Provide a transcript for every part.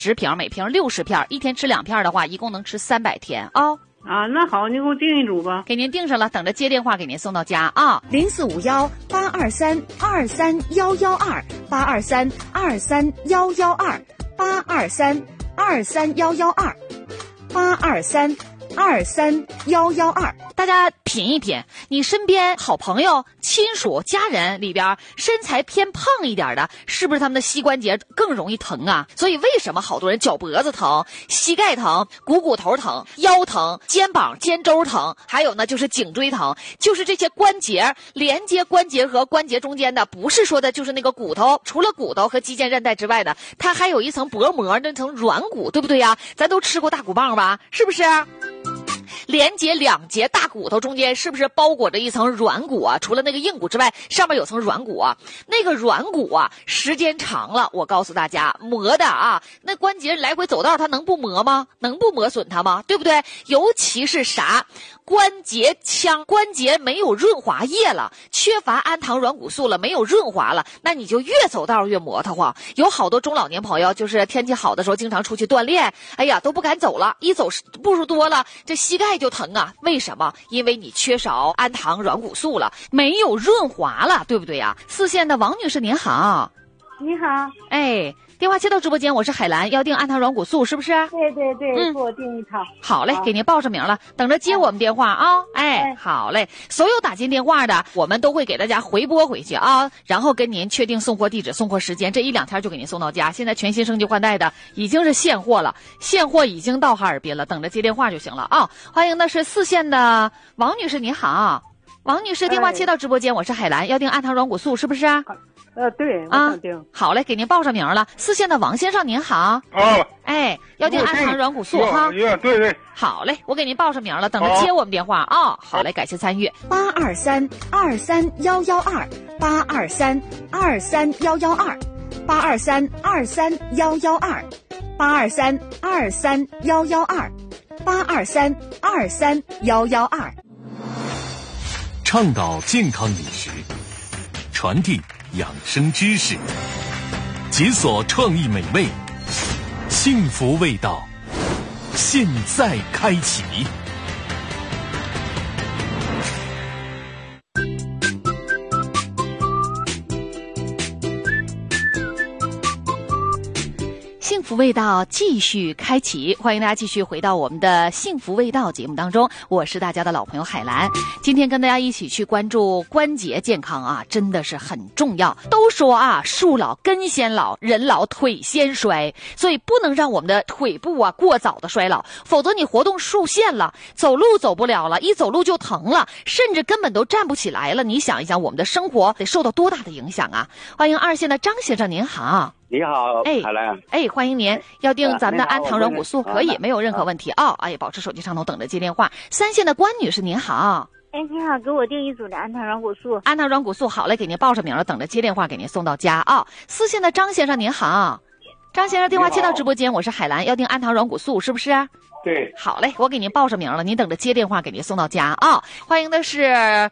10瓶，每瓶60片，一天吃2片的话，一共能吃300天啊。 啊，那好，你给我订一组吧。 给您订上了，等着接电话给您送到家啊。 04518232112，823231112，823231112， 大家品一品，你身边好朋友、亲属、家人里边身材偏胖一点的，是不是他们的膝关节更容易疼啊？所以为什么好多人脚脖子疼、膝盖疼、股头疼、腰疼、肩膀、肩周疼，还有呢就是颈椎疼，就是这些关节连接关节和关节中间的，不是说的就是那个骨头，除了骨头和肌腱韧带之外的，它还有一层薄膜，那层软骨，对不对呀？咱都吃过大骨棒吧？是不是？连接2节大骨头中间是不是包裹着一层软骨啊？除了那个硬骨之外，上面有层软骨啊。那个软骨啊，时间长了，我告诉大家，磨的啊，那关节来回走道，它能不磨吗？能不磨损它吗？对不对？尤其是啥？关节腔，关节没有润滑液了，缺乏氨糖软骨素了，没有润滑了，那你就越走道越磨得慌。有好多中老年朋友，就是天气好的时候经常出去锻炼，哎呀都不敢走了，一走步数多了，这膝盖就疼啊。为什么？因为你缺少氨糖软骨素了，没有润滑了，对不对呀？4线的王女士您好。 你好， 哎，电话接到直播间，我是海兰，要订氨糖软骨素是不是？ 对对对，给我订一套。 好嘞，给您报上名了，等着接我们电话啊。哎，好嘞，所有打进电话的，我们都会给大家回拨回去啊，然后跟您确定送货地址、送货时间，这1-2天就给您送到家。现在全新升级换代的已经是现货了，现货已经到哈尔滨了，等着接电话就行了啊。欢迎的是4线的王女士，你好。王女士，电话接到直播间，我是海兰，要订氨糖软骨素是不是？ 对，我想订。 好嘞，给您报上名了。4线的王先生您好。 啊， 哎，要订氨糖软骨素哈。 对对。 好嘞，我给您报上名了，等着接我们电话啊。好嘞，感谢参与。 823231112，823231112，823231112，823231112， 倡导健康饮食，传递养生知识，解锁创意美味，幸福味道，现在开启。 幸福味道继续开启，欢迎大家继续回到我们的幸福味道节目当中，我是大家的老朋友海兰。今天跟大家一起去关注关节健康啊，真的是很重要。都说啊，树老根先老，人老腿先衰，所以不能让我们的腿部啊过早的衰老，否则你活动受限了，走路走不了了，一走路就疼了，甚至根本都站不起来了。你想一想，我们的生活得受到多大的影响啊！欢迎2线的张先生，您好。 你好，海兰。 哎，欢迎您，要订咱们的氨糖软骨素，可以，没有任何问题啊。哎，保持手机畅通，等着接电话。3线的关女士您好。 哎，你好，给我订一组的氨糖软骨素。 氨糖软骨素好嘞，给您报上名了，等着接电话给您送到家啊。4线的张先生您好。张先生，电话接到直播间，我是海兰，要订氨糖软骨素是不是？ 对。 好嘞，我给您报上名了，您等着接电话给您送到家啊。欢迎的是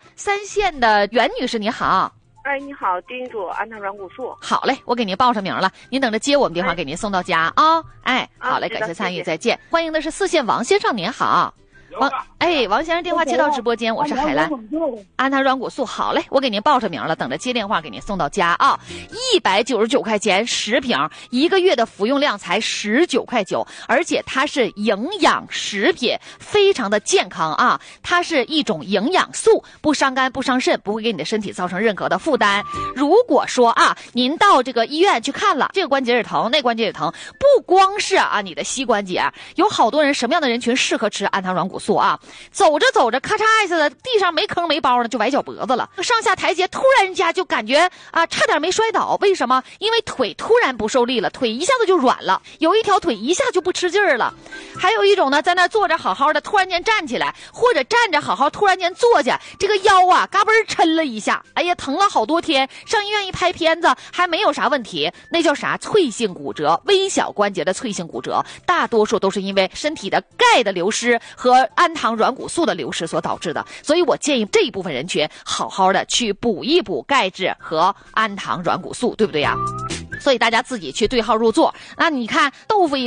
3线的袁女士您好。 哎，你好，订一组氨糖软骨素。 好嘞，我给您报上名了，您等着接我们电话给您送到家啊。哎，好嘞，感谢参与，再见。欢迎的是4线王先生您好。王先生，电话接到直播间，我是海兰。氨糖软骨素好嘞，我给您报上名了，等着接电话给您送到家啊。199块钱10瓶，1个月的服用量才19块9，而且它是营养食品，非常的健康啊。它是一种营养素，不伤肝不伤肾，不会给你的身体造成任何的负担。如果说啊，您到这个医院去看了，这个关节也疼，那关节也疼，不光是啊你的膝关节，有好多人，什么样的人群适合吃氨糖软骨素啊？走着走着咔嚓一下的，地上没坑没包的就崴脚脖子了，上下台阶突然间就感觉啊差点没摔倒。为什么？因为腿突然不受力了，腿一下子就软了，有一条腿一下就不吃劲儿了。还有一种呢，在那坐着好好的，突然间站起来，或者站着好好突然间坐下，这个腰啊嘎嘣抻了一下，哎呀疼了好多天，上医院一拍片子还没有啥问题，那叫啥？脆性骨折，微小关节的脆性骨折，大多数都是因为身体的钙的流失和氨糖软骨素的流失所导致的。所以我建议这一部分人群好好的去补一补钙质和氨糖软骨素，对不对呀？ 所以大家自己去对号入座。那你看豆腐一